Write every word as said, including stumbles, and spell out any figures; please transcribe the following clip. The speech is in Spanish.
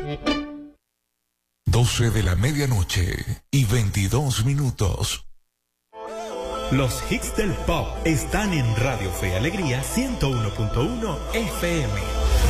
doce de la medianoche y veintidós minutos. Los hits del pop están en Radio Fe y Alegría ciento uno punto uno F M.